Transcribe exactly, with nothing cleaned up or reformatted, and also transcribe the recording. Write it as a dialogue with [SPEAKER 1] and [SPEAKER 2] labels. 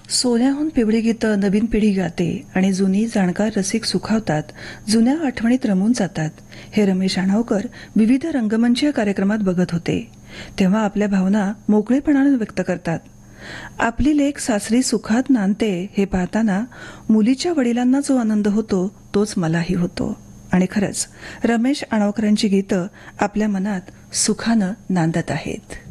[SPEAKER 1] सोन्याहून पिवळी गीतं नवीन पिढी गाते आणि जुनी जाणकार रसिक सुखावतात, जुन्या आठवणीत रमून जातात. हे रमेश अणावकर विविध रंगमंचीय कार्यक्रमात बघत होते. तेव्हा आपल्या भावना मोकळेपणाने व्यक्त करतात. आपली लेक सासरी सुखात नांदते हे पाहताना मुलीच्या वडिलांना जो आनंद होतो तोच मलाही होतो. आणि खरंच रमेश अणावकरांची गीतं आपल्या मनात सुखानं नांदत आहेत.